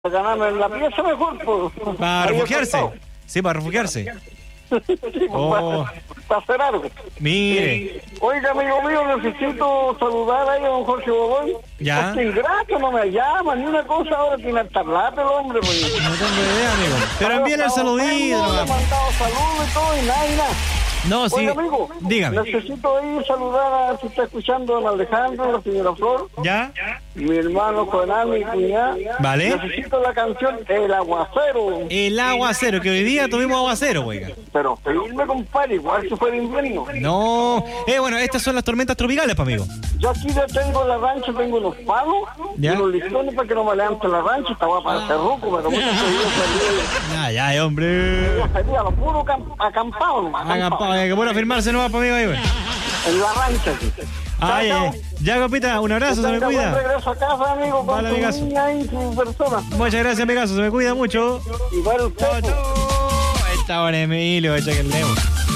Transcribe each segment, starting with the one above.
Para ganarme en la pieza mejor, pues. Para refugiarse. Sí, para refugiarse. Oh. Para hacer algo. Mire. Oiga, amigo mío, necesito saludar ahí a don Jorge Boboy. Ya. Este ingrato no me llama, ni una cosa, ahora tiene hasta plata el hombre, pues. No tengo idea, amigo. Pero envíale el saludito. Me ha mandado saludos y todo, y nada. No, sí. Oiga, amigo, dígame. necesito ahí saludar a si está escuchando a don Alejandro, la señora Flor. ¿Ya? Mi hermano Juanán, mi cuñada. Vale. Necesito la canción El Aguacero. El aguacero, que hoy día tuvimos aguacero, oiga. Pero pedirme, compadre, igual que fue de invierno. No. Bueno, estas son las tormentas tropicales, pa' amigo. Yo aquí ya tengo la rancha, tengo unos palos y ¿Ya? unos listones para que no me levante la rancha. Estaba para el cerruco, pero muchos días Ya, hombre. salía a lo puro acampado, nomás, Acampado, que pueda firmarse nomás, pa' amigo, ahí, güey. en la rancha. Sí. Ay, ya, compita, un abrazo, se me cuida. Regreso a casa, amigo, con Vale, tu amigazo. niña y tu persona. Muchas gracias, amigazo, se me cuida mucho. Igual usted. Chao, chao. Ahí está, bueno, Emilio, echa que el leo.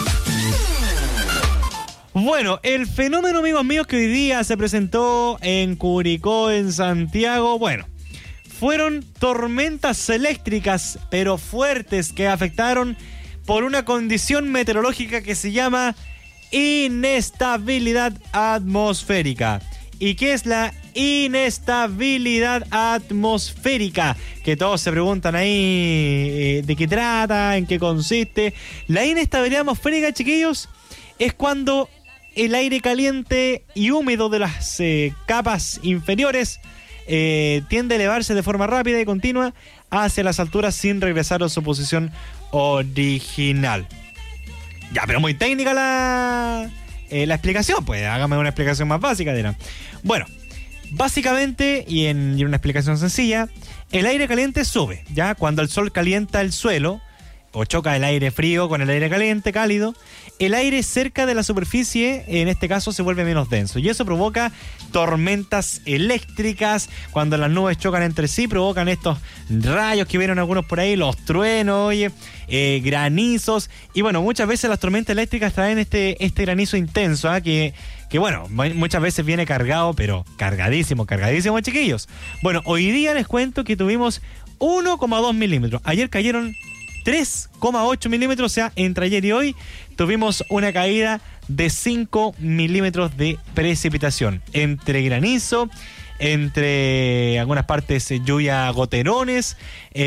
Bueno, el fenómeno, amigos míos, que hoy día se presentó en Curicó, en Santiago, bueno, fueron tormentas eléctricas, pero fuertes, que afectaron por una condición meteorológica que se llama inestabilidad atmosférica. ¿Y qué es la inestabilidad atmosférica? Que todos se preguntan ahí de qué trata, en qué consiste. La inestabilidad atmosférica, chiquillos, es cuando el aire caliente y húmedo de las capas inferiores tiende a elevarse de forma rápida y continua hacia las alturas sin regresar a su posición original. Ya, pero muy técnica la explicación, pues hágame una explicación más básica, dirán. Bueno, básicamente, y en una explicación sencilla, el aire caliente sube, ya cuando el sol calienta el suelo, o choca el aire frío con el aire caliente, cálido, el aire cerca de la superficie, en este caso, se vuelve menos denso. Y eso provoca tormentas eléctricas. Cuando las nubes chocan entre sí, provocan estos rayos que vieron algunos por ahí, los truenos, oye, granizos. Y bueno, muchas veces las tormentas eléctricas traen este granizo intenso, que bueno, muchas veces viene cargado, pero cargadísimo, chiquillos. Bueno, hoy día les cuento que tuvimos 1,2 milímetros. Ayer cayeron 3,8 milímetros, o sea, entre ayer y hoy tuvimos una caída de 5 milímetros de precipitación. Entre granizo, entre algunas partes lluvia goterones.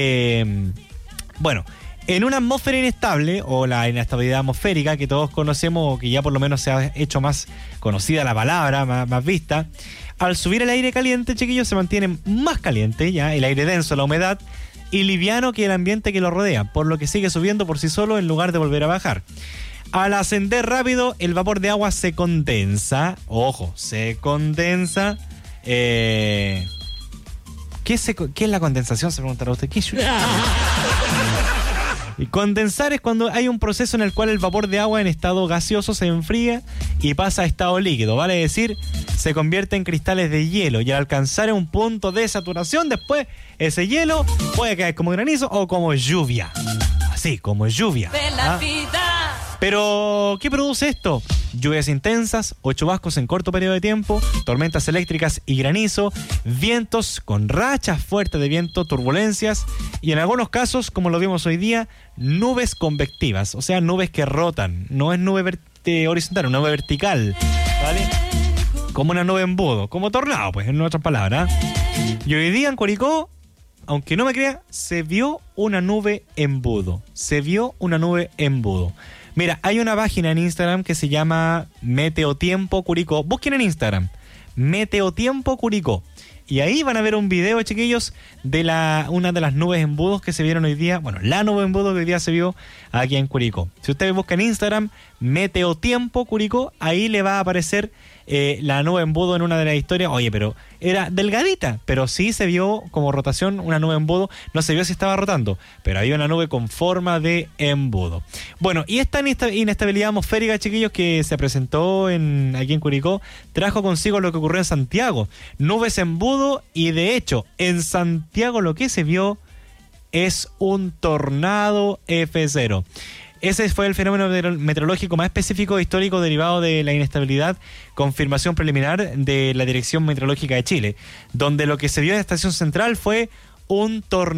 Bueno, en una atmósfera inestable, o la inestabilidad atmosférica que todos conocemos, o que ya por lo menos se ha hecho más conocida la palabra, más vista, al subir el aire caliente, chiquillos, se mantiene más caliente, ya el aire denso, la humedad, y liviano que el ambiente que lo rodea, por lo que sigue subiendo por sí solo en lugar de volver a bajar. Al ascender rápido, el vapor de agua se condensa. Ojo, se condensa. ¿Qué es la condensación? Se preguntará usted. ¿Qué es? Y condensar es cuando hay un proceso en el cual el vapor de agua en estado gaseoso se enfría y pasa a estado líquido, vale decir, se convierte en cristales de hielo, y al alcanzar un punto de saturación, después ese hielo puede caer como granizo o como lluvia. Así, como lluvia. De la vida. Pero, ¿qué produce esto? Lluvias intensas, 8 chubascos en corto periodo de tiempo, tormentas eléctricas y granizo, vientos con rachas fuertes de viento, turbulencias y en algunos casos, como lo vimos hoy día, nubes convectivas, o sea, nubes que rotan. No es nube horizontal, es nube vertical, ¿vale? Como una nube embudo, como tornado, pues, en otras palabras. Y hoy día en Curicó, aunque no me crea, se vio una nube embudo. Mira, hay una página en Instagram que se llama Meteotiempo Curicó. Busquen en Instagram, Meteotiempo Curicó. Y ahí van a ver un video, chiquillos, de una de las nubes embudos que se vieron hoy día. Bueno, la nube embudo que hoy día se vio aquí en Curicó. Si ustedes buscan en Instagram, Meteotiempo Curicó, ahí le va a aparecer la nube embudo en una de las historias. Oye, pero era delgadita, pero sí se vio como rotación una nube embudo. No se vio si estaba rotando, pero había una nube con forma de embudo. Bueno, y esta inestabilidad atmosférica, chiquillos, que se presentó aquí en Curicó, trajo consigo lo que ocurrió en Santiago. Nubes embudo, y de hecho, en Santiago lo que se vio es un tornado F0. Ese fue el fenómeno meteorológico más específico e histórico derivado de la inestabilidad, confirmación preliminar de la Dirección Meteorológica de Chile, donde lo que se vio en la estación central fue un tornado.